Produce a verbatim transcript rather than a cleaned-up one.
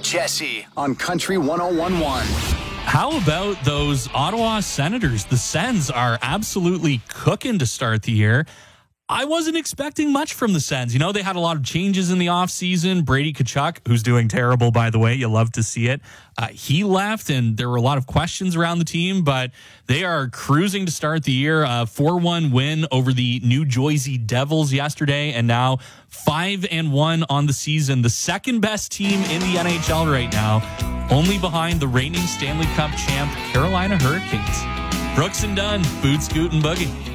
Jesse on Country one oh one point one. How about those Ottawa Senators? The Sens are absolutely cooking to start the year. I wasn't expecting much from the Sens. You know, they had a lot of changes in the offseason. Brady Tkachuk, who's doing terrible, by the way. You love to see it. Uh, he left, and there were a lot of questions around the team, but they are cruising to start the year. A four one win over the New Jersey Devils yesterday, and now five and one on the season. The second best team in the N H L right now, only behind the reigning Stanley Cup champ Carolina Hurricanes. Brooks and Dunn, Boot, Scoot, and Boogie.